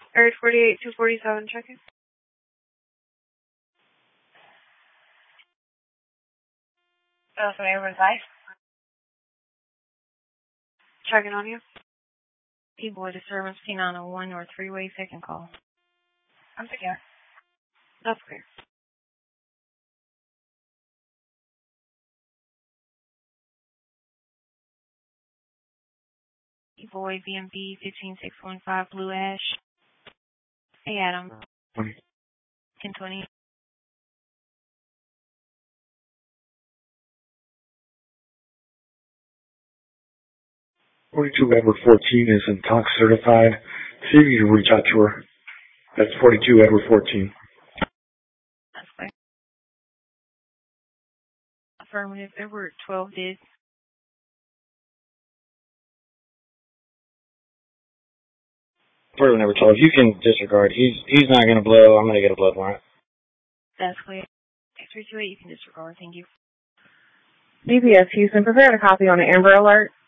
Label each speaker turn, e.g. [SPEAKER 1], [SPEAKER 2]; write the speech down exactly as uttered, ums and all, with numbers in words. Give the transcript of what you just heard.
[SPEAKER 1] Area forty-eight, two forty-seven, checking. Uh, so neighborhood five. Checking on you.
[SPEAKER 2] P-Boy disturbance, P nine oh one North Freeway, second call.
[SPEAKER 1] I'm secure. That's clear.
[SPEAKER 2] P-Boy B M B fifteen six one five Blue Ash. Hey, Adam. ten twenty.
[SPEAKER 3] forty-two Edward fourteen is in talk certified. See if you can reach out to her. That's forty-two Edward fourteen.
[SPEAKER 2] That's clear. Affirmative. Edward twelve did.
[SPEAKER 4] Further number twelve, you can disregard. He's he's not going to blow. I'm going to get a blood warrant.
[SPEAKER 2] That's clear. three two eight, you can disregard. Thank you.
[SPEAKER 5] D P S Houston, prepare a copy on the Amber Alert.